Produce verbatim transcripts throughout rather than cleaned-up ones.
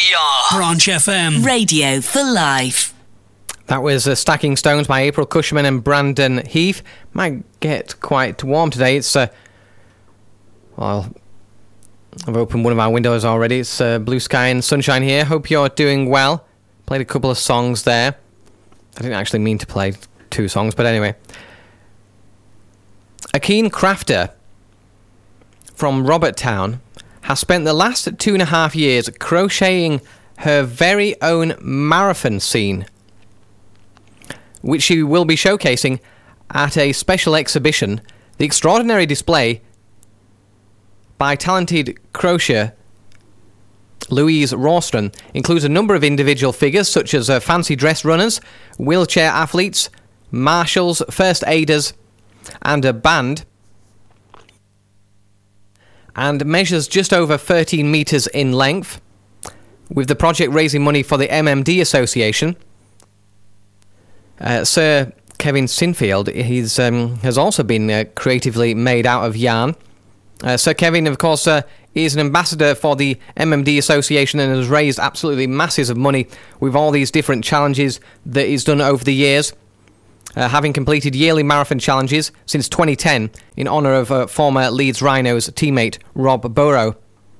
We are Branch F M. Radio for life. That was uh, Stacking Stones by April Cushman and Brandon Heath. Might get quite warm today. It's, uh, well, I've opened one of our windows already. It's uh, blue sky and sunshine here. Hope you're doing well. Played a couple of songs there. I didn't actually mean to play two songs, but anyway. A keen crafter from Robert Town has spent the last two and a half years crocheting her very own marathon scene, which she will be showcasing at a special exhibition. The extraordinary display by talented crocheter Louise Rawston includes a number of individual figures such as uh, fancy dress runners, wheelchair athletes, marshals, first aiders, and a band, and measures just over thirteen metres in length, with the project raising money for the M M D Association. Uh, Sir Kevin Sinfield he's, um, has also been uh, creatively made out of yarn. Uh, Sir Kevin, of course, uh, is an ambassador for the M M D Association and has raised absolutely masses of money with all these different challenges that he's done over the years, uh, having completed yearly marathon challenges since twenty ten in honour of uh, former Leeds Rhinos teammate Rob Burrow.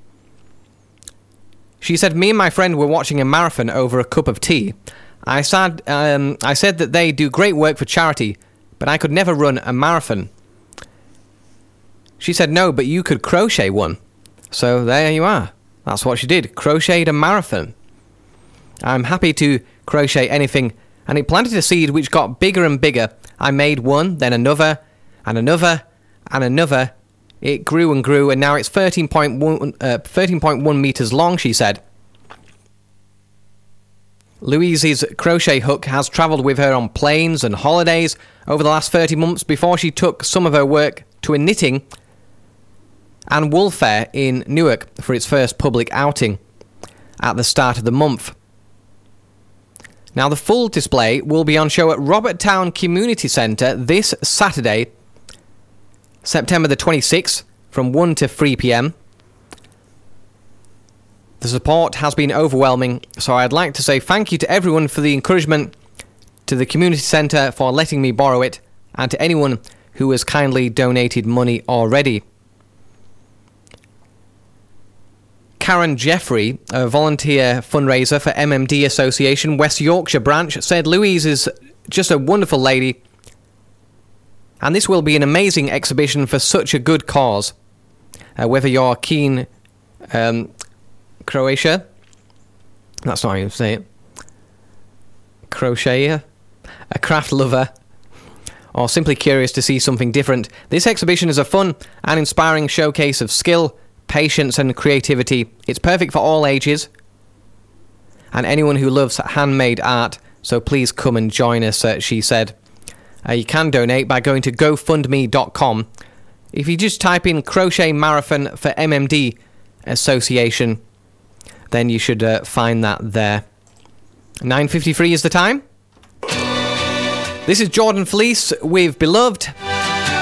She said, "Me and my friend were watching a marathon over a cup of tea. I said, um, I said that they do great work for charity, but I could never run a marathon." She said, "No, but you could crochet one." So there you are. That's what she did. Crocheted a marathon. I'm happy to crochet anything, and it planted a seed which got bigger and bigger. I made one, then another, and another, and another. It grew and grew, and now it's thirteen point one, uh, thirteen point one metres long, she said. Louise's crochet hook has travelled with her on planes and holidays over the last thirty months before she took some of her work to a knitting and wool fair in Newark for its first public outing at the start of the month. Now, the full display will be on show at Robert Town Community Centre this Saturday, September the twenty-sixth, from one to three p.m. The support has been overwhelming, so I'd like to say thank you to everyone for the encouragement, to the community centre for letting me borrow it, and to anyone who has kindly donated money already. Karen Jeffrey, a volunteer fundraiser for M M D Association West Yorkshire branch, said Louise is just a wonderful lady, and this will be an amazing exhibition for such a good cause. Uh, whether you're keen um, Croatia, that's not how you say it, crocheter, a craft lover, or simply curious to see something different, this exhibition is a fun and inspiring showcase of skill, patience and creativity. It's perfect for all ages and anyone who loves handmade art, so please come and join us, uh, she said. Uh, you can donate by going to go fund me dot com. If you just type in Crochet Marathon for M M D Association, then you should uh, find that there. nine fifty-three is the time. This is Jordan Felice with Beloved.